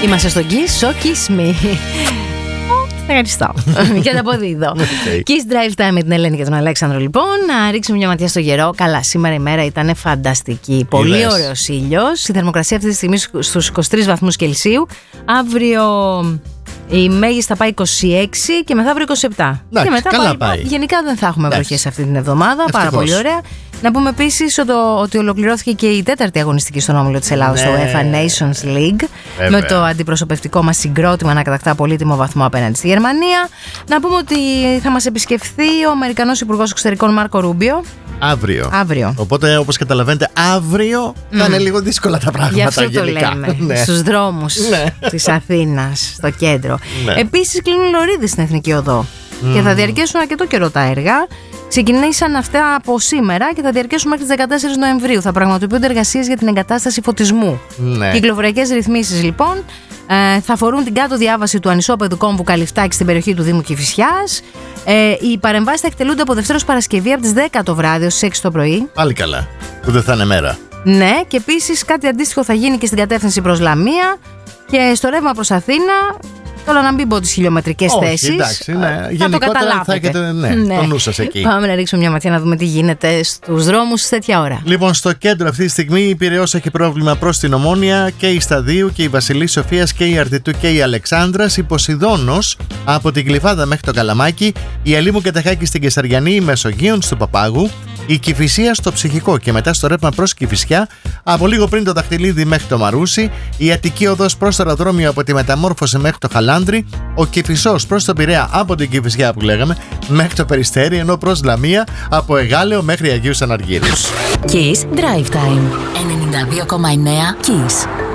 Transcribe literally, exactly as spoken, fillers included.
Είμαστε στο Kiss, so kiss me. Ευχαριστώ. Και τα αποδίδω. Okay. Kiss Drive Time με την Ελένη και τον Αλέξανδρο, λοιπόν. Να ρίξουμε μια ματιά στο καιρό. Καλά, σήμερα η μέρα ήταν φανταστική. Πολύ Είδες. ωραίος ήλιος. Η θερμοκρασία αυτή τη στιγμή στους είκοσι τρεις βαθμούς Κελσίου. Αύριο η μέγιστη θα πάει είκοσι έξι και μεθαύριο είκοσι επτά. Εντάξει, και μετά καλά πάει. πάει. Γενικά δεν θα έχουμε Εντάξει. βροχές αυτή την εβδομάδα. Πάρα Ευτυχώς. πολύ ωραία. Να πούμε επίσης ότι ολοκληρώθηκε και η τέταρτη αγωνιστική στον όμιλο της Ελλάδας, Ναι. στο UEFA Nations League. Βέβαια. Με το αντιπροσωπευτικό μας συγκρότημα να κατακτά πολύτιμο βαθμό απέναντι στη Γερμανία. Να πούμε ότι θα μας επισκεφθεί ο Αμερικανός Υπουργός Εξωτερικών Μάρκο Ρούμπιο. Αύριο. Αύριο. Οπότε, όπως καταλαβαίνετε, αύριο mm. θα είναι λίγο δύσκολα τα πράγματα. Γι' αυτό γενικά. το λέμε. Ναι. Στους δρόμους Ναι. της Αθήνας, στο κέντρο. Ναι. Επίσης, κλείνουν λωρίδες στην Εθνική Οδό. Mm. Και θα διαρκέσουν αρκετό καιρό τα έργα. Ξεκινήσαν αυτά από σήμερα και θα διαρκέσουν μέχρι τις δεκατέσσερις Νοεμβρίου. Θα πραγματοποιούνται εργασίες για την εγκατάσταση φωτισμού. Ναι. Κυκλοφοριακές ρυθμίσεις, λοιπόν, ε, θα αφορούν την κάτω διάβαση του ανισόπεδου κόμβου Καλυφτάκη στην περιοχή του Δήμου Κηφισιάς. Ε, οι παρεμβάσεις θα εκτελούνται από Δευτέρα ως Παρασκευή από τις δέκα το βράδυ ως τις έξι το πρωί. Πάλι καλά. Που δεν θα είναι μέρα. Ναι, και επίσης κάτι αντίστοιχο θα γίνει και στην κατεύθυνση προς Λαμία και στο ρεύμα προς Αθήνα. Τώρα να μην πω τις χιλιομετρικές Όχι, θέσεις. εντάξει, ναι. Θα Γενικότερα το καταλάβετε. θα έχετε, ναι, το νου σας εκεί. Πάμε να ρίξουμε μια ματιά να δούμε τι γίνεται στους δρόμους σε τέτοια ώρα. Λοιπόν, στο κέντρο αυτή τη στιγμή η Πειραιώς έχει πρόβλημα προς την Ομόνια και η Σταδίου και η Βασιλής Σοφίας και η Αρτιτού και η Αλεξάνδρας. Η Ποσειδώνος από την Γλυφάδα μέχρι το Καλαμάκι, η Ελίμου και Ταχάκη στην Κεσαριανή, η Μεσογείων στο Παπάγου, η Κηφισία στο Ψυχικό και μετά στο ρεύμα προς Κηφισιά, από λίγο πριν το Δαχτυλίδι μέχρι το Μαρούσι, η Αττική Οδός προς το αεροδρόμιο από τη Μεταμόρφωση μέχρι το Χαλάνδρι, ο Κηφισός προς τον Πειραιά από την Κηφισιά που λέγαμε μέχρι το Περιστέρι, ενώ προς Λαμία από Εγάλεο μέχρι Αγίους Αναργύρους. Kiss Drive Time ενενήντα δύο κόμμα εννέα Kiss.